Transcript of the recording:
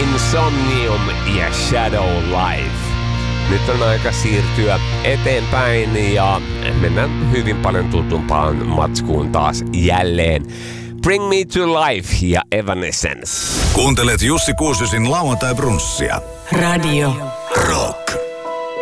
Insomnium ja Shadow Life. Nyt on aika siirtyä eteenpäin ja mennään hyvin paljon tutumpaan matskuun taas jälleen. Bring Me to Life ja Evanescence. Kuuntelet Jussi Kuusisen lauantai-brunssia. Radio Rock.